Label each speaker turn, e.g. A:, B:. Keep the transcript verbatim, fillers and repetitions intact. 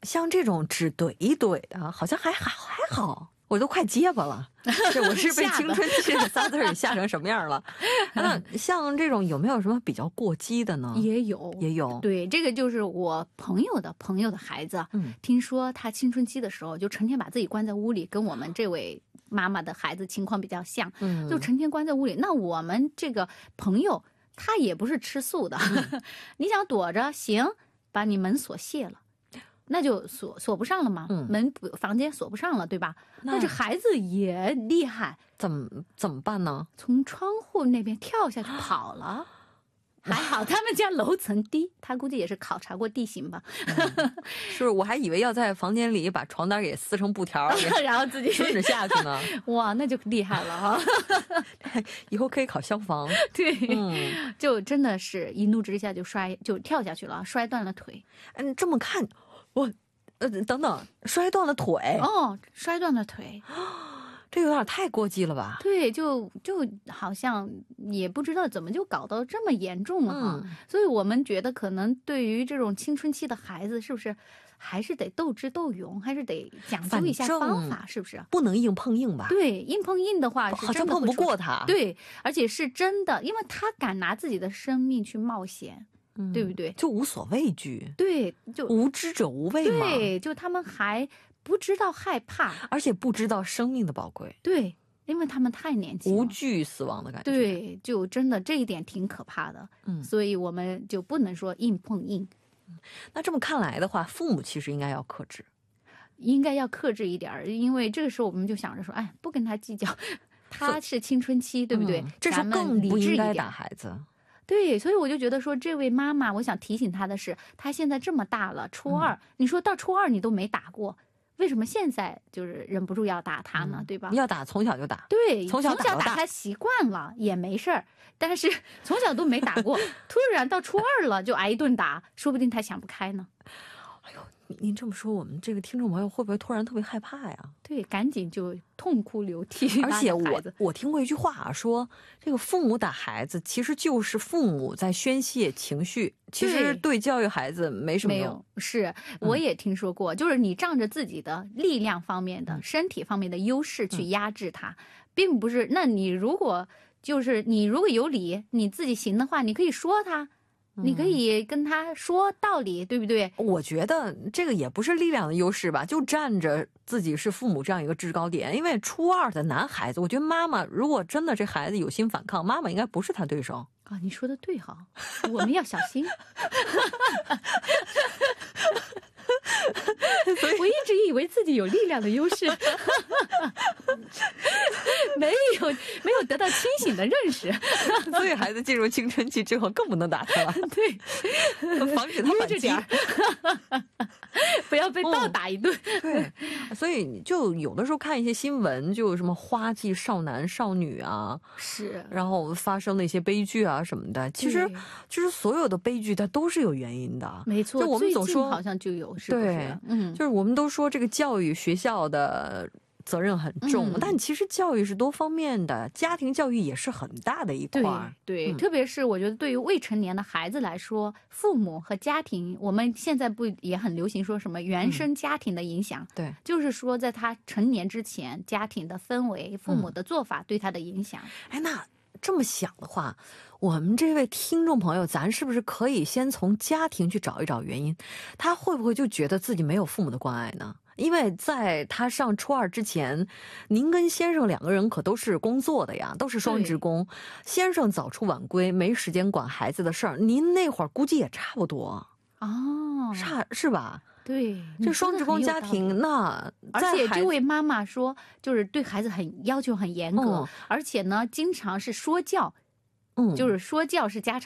A: 像这种只怼一怼的，好像还还还好。我都快结巴了，这我是被青春期的仨字给吓成什么样了？那像这种有没有什么比较过激的呢？
B: 也有，
A: 也有。
B: 对，这个就是我朋友的朋友的孩子，嗯，听说他青春期的时候就成天把自己关在屋里，跟我们这位妈妈的孩子情况比较像，嗯，就成天关在屋里。那我们这个朋友他也不是吃素的，嗯、你想躲着行，把你门锁卸了。那就锁锁不上了嘛，嗯、门房间锁不上了，对吧？那但是孩子也厉害，
A: 怎么怎么办呢？
B: 从窗户那边跳下去跑了。还好他们家楼层低，他估计也是考察过地形吧。
A: 嗯、是不是？我还以为要在房间里把床单给撕成布条，
B: 然后自己
A: 顺着下去呢。
B: 哇，那就厉害了哈！
A: 以后可以考消防。
B: 对，嗯，就真的是一怒之下就摔，就跳下去了，摔断了腿。
A: 嗯，这么看。我，呃，等等，摔断了腿
B: 哦，摔断了腿，
A: 这有点太过激了吧？
B: 对，就就好像也不知道怎么就搞到这么严重了哈、嗯。所以我们觉得，可能对于这种青春期的孩子，是不是还是得斗智斗勇，还是得讲究一下方法，是不是？
A: 不能硬碰硬吧？
B: 对，硬碰硬的话是
A: 好像碰不过他。
B: 对，而且是真的，因为他敢拿自己的生命去冒险。
A: 嗯、
B: 对不对？
A: 就无所畏惧，
B: 对，就
A: 无知者无畏嘛。
B: 对，就他们还不知道害怕，
A: 而且不知道生命的宝贵。
B: 对，因为他们太年轻了，
A: 无惧死亡的感觉。
B: 对，就真的这一点挺可怕的。嗯，所以我们就不能说硬碰硬。
A: 嗯、那这么看来的话，父母其实应该要克制，
B: 应该要克制一点，因为这个时候我们就想着说，哎，不跟他计较，他是青春期，对不对？嗯、
A: 这时候更不应该打孩子。
B: 对，所以我就觉得说，这位妈妈，我想提醒她的是，她现在这么大了，初二，嗯、你说到初二你都没打过，为什么现在就是忍不住要打她呢？嗯、对吧？
A: 要打，从小就打。
B: 对，
A: 从小
B: 打, 从小打她习惯了也没事儿，但是从小都没打过，突然到初二了就挨一顿打，说不定她想不开呢。
A: 哎呦，您这么说，我们这个听众朋友会不会突然特别害怕呀？
B: 对，赶紧就痛哭流涕。
A: 而且我我听过一句话啊，说这个父母打孩子，其实就是父母在宣泄情绪，其实对教育孩子没什么用。
B: 没有，是我也听说过，嗯、就是你仗着自己的力量方面的、嗯、身体方面的优势去压制他，嗯、并不是。那你如果就是你如果有理，你自己行的话，你可以说他。你可以跟他说道理，对不对？
A: 我觉得这个也不是力量的优势吧，就站着自己是父母这样一个制高点。因为初二的男孩子，我觉得妈妈如果真的这孩子有心反抗，妈妈应该不是他对手
B: 啊。你说的对哈，我们要小心。我一直以为自己有力量的优势，没有没有得到清醒的认识，
A: 所以孩子进入青春期之后更不能打他了。
B: 对，
A: 防止他反击，
B: 不要被倒打一顿。
A: 哦、对，所以就有的时候看一些新闻，就什么花季少男少女啊，
B: 是，
A: 然后发生的一些悲剧啊什么的。其实，其实所有的悲剧它都是有原因的。
B: 没错，
A: 就我们总说
B: 好像就有。是不是
A: 对，嗯，就是我们都说这个教育学校的责任很重，嗯、但其实教育是多方面的，家庭教育也是很大的一块。
B: 对，对嗯、特别是我觉得对于未成年的孩子来说，父母和家庭，我们现在不也很流行说什么原生家庭的影响？嗯、
A: 对，
B: 就是说在他成年之前，家庭的氛围、父母的做法对他的影响。
A: 嗯、哎，那。这么想的话，我们这位听众朋友，咱是不是可以先从家庭去找一找原因？他会不会就觉得自己没有父母的关爱呢？因为在他上初二之前，您跟先生两个人可都是工作的呀，都是双职工。先生早出晚归，没时间管孩子的事儿。您那会儿估计也差不多
B: 哦，
A: 差是吧？
B: 对，
A: 这双职工家庭，那
B: 而且这位妈妈说，就是对孩子很要求很严格，嗯、而且呢，经常是说教，嗯，就是说教是家常。